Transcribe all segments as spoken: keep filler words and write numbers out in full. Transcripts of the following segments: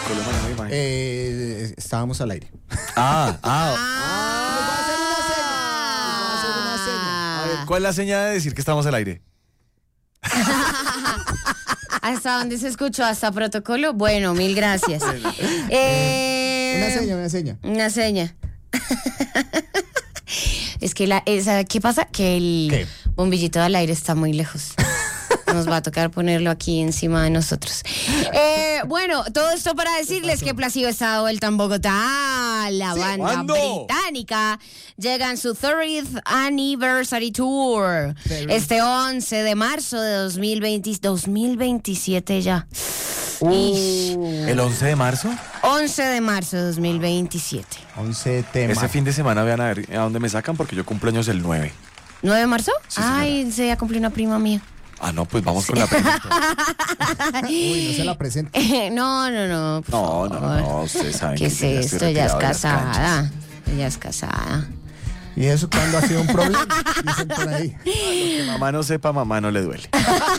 Colombia, no me imagino. Eh, estábamos al aire. Ah, ah. ah. A ver, ¿cuál es la señal de decir que estamos al aire? ¿Hasta dónde se escuchó? ¿Hasta protocolo? Bueno, mil gracias. eh, Una seña, una seña. Una seña. Es que la, esa, ¿qué pasa? Que el ¿Qué? bombillito al aire está muy lejos. Nos va a tocar ponerlo aquí encima de nosotros. Eh, bueno, todo esto para decirles que Plácido está de vuelta en Bogotá. La Sí, banda ¿cuándo? británica llega en su thirtieth Anniversary Tour este once de marzo de dos mil veinte, dos mil veintisiete ya. Ish. ¿El once de marzo? once de marzo de dos mil veintisiete. once temas. Ese fin de semana vean a ver a dónde me sacan porque yo cumpleaños el nueve. ¿nueve de marzo? Sí, Ay, se ya cumplió una prima mía. Ah, no, pues vamos con la pregunta. Uy, no se la presenta. No, no, no. por No, no, favor. no, ustedes saben ¿Qué que es yo ya estoy esto? Ella es retirado de las canchas. casada. Ella es casada. ¿Y eso cuándo ha sido un problema? Dicen por ahí. Que mamá no sepa, mamá no le duele.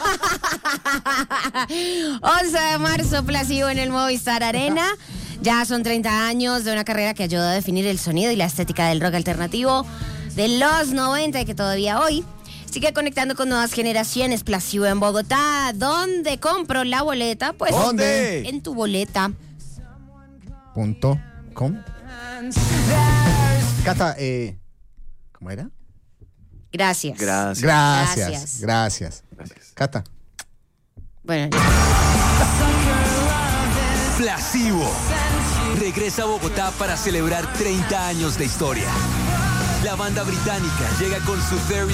once de marzo, Plácido en el Movistar Arena. Ya son treinta años de una carrera que ayudó a definir el sonido y la estética del rock alternativo de los noventa y que todavía hoy sigue conectando con nuevas generaciones. Plácido en Bogotá. ¿Dónde compro la boleta? Pues ¿Dónde? en tu boleta. Punto com. Cata, eh, ¿cómo era? Gracias. Gracias. Gracias, Gracias. gracias. Gracias. Cata. Bueno, ya. Plácido regresa a Bogotá para celebrar treinta años de historia. La banda británica llega con su thirtieth